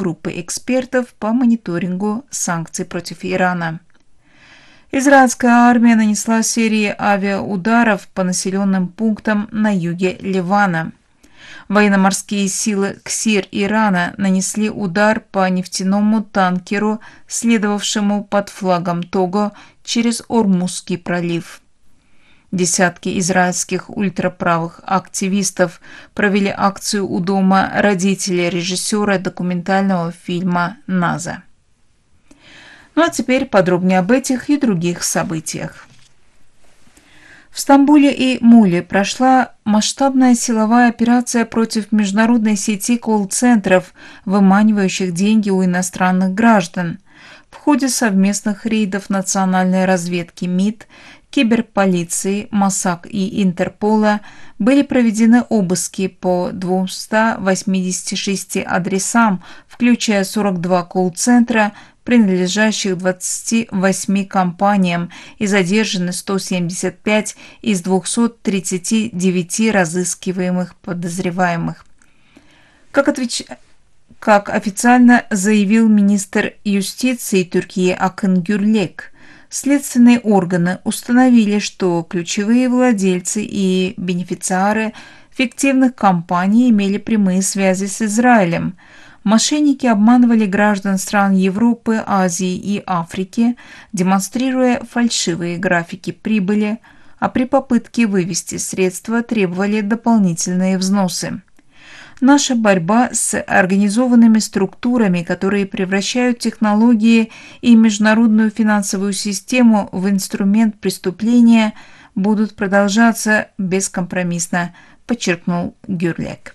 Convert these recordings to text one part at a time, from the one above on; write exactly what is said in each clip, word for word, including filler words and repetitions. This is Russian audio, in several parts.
группы экспертов по мониторингу санкций против Ирана. Израильская армия нанесла серию авиаударов по населенным пунктам на юге Ливана. Военно-морские силы КСИР Ирана нанесли удар по нефтяному танкеру, следовавшему под флагом Того через Ормузский пролив. Десятки израильских ультраправых активистов провели акцию у дома родителей режиссера документального фильма «Наза». Ну а теперь подробнее об этих и других событиях. В Стамбуле и Муле прошла масштабная силовая операция против международной сети колл-центров, выманивающих деньги у иностранных граждан. В ходе совместных рейдов национальной разведки МИД, киберполиции, МОСАК и Интерпола были проведены обыски по двумстам восьмидесяти шести адресам, включая сорок два колл-центра, принадлежащих двадцати восьми компаниям, и задержаны сто семьдесят пять из двухсот тридцати девяти разыскиваемых подозреваемых. Как, отвеч... как официально заявил министр юстиции Турции Акын Гюрлек, следственные органы установили, что ключевые владельцы и бенефициары фиктивных компаний имели прямые связи с Израилем. Мошенники обманывали граждан стран Европы, Азии и Африки, демонстрируя фальшивые графики прибыли, а при попытке вывести средства требовали дополнительные взносы. Наша борьба с организованными структурами, которые превращают технологии и международную финансовую систему в инструмент преступления, будут продолжаться бескомпромиссно, подчеркнул Гюрлек.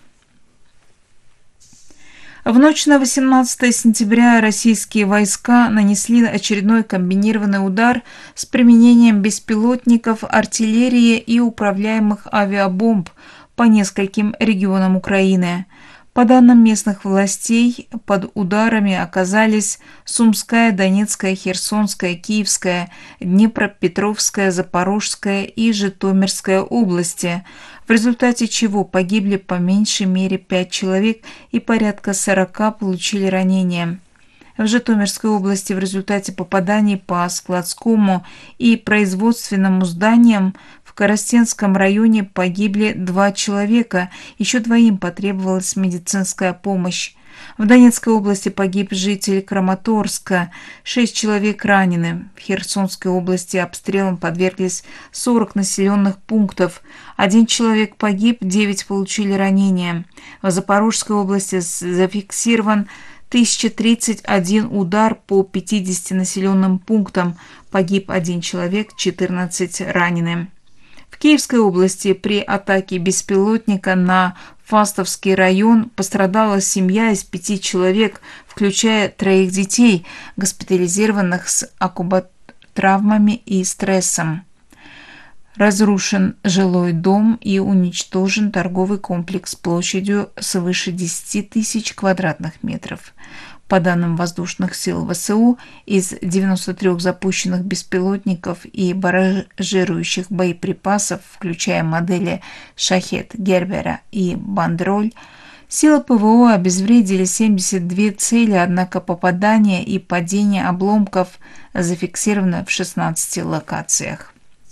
В ночь на восемнадцатое сентября российские войска нанесли очередной комбинированный удар с применением беспилотников, артиллерии и управляемых авиабомб по нескольким регионам Украины. По данным местных властей, под ударами оказались Сумская, Донецкая, Херсонская, Киевская, Днепропетровская, Запорожская и Житомирская области, в результате чего погибли по меньшей мере пять человек и порядка сорока получили ранения. В Житомирской области в результате попаданий по складскому и производственному зданиям в Коростенском районе погибли два человека, еще двоим потребовалась медицинская помощь. В Донецкой области погиб житель Краматорска, шесть человек ранены. В Херсонской области обстрелам подверглись сорок населенных пунктов. Один человек погиб, девять получили ранения. В Запорожской области зафиксирован тысяча тридцать один удар по пятидесяти населенным пунктам. Погиб один человек, четырнадцать ранены. В Киевской области при атаке беспилотника на Фастовский район пострадала семья из пяти человек, включая троих детей, госпитализированных с акубатравмами и стрессом. Разрушен жилой дом и уничтожен торговый комплекс площадью свыше десяти тысяч квадратных метров. По данным воздушных сил ВСУ, из девяноста трёх запущенных беспилотников и барражирующих боеприпасов, включая модели «Шахед», «Гербера» и «Бандероль», силы ПВО обезвредили семьдесят две цели, однако попадания и падение обломков зафиксировано в шестнадцати локациях.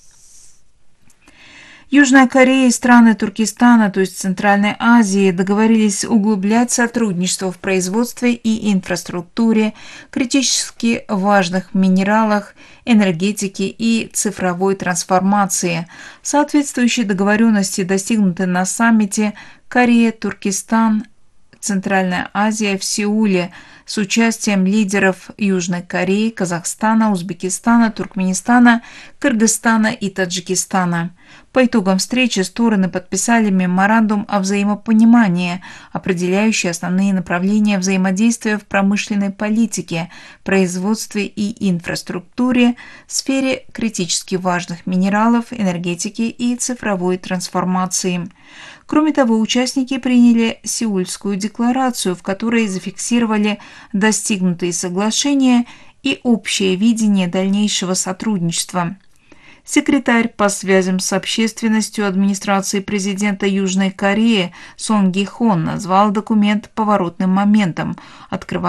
Южная Корея и страны Туркестана, то есть Центральной Азии, договорились углублять сотрудничество в производстве и инфраструктуре, критически важных минералах, энергетике и цифровой трансформации. Соответствующие договоренности достигнуты на саммите Корея, Туркестан, Центральная Азия в Сеуле с участием лидеров Южной Кореи, Казахстана, Узбекистана, Туркменистана, Кыргызстана и Таджикистана. По итогам встречи стороны подписали меморандум о взаимопонимании, определяющий основные направления взаимодействия в промышленной политике, производстве и инфраструктуре, сфере критически важных минералов, энергетики и цифровой трансформации. Кроме того, участники приняли Сеульскую декларацию, в которой зафиксировали достигнутые соглашения и общее видение дальнейшего сотрудничества. Секретарь по связям с общественностью администрации президента Южной Кореи Сон Ги Хон назвал документ поворотным моментом, открывающим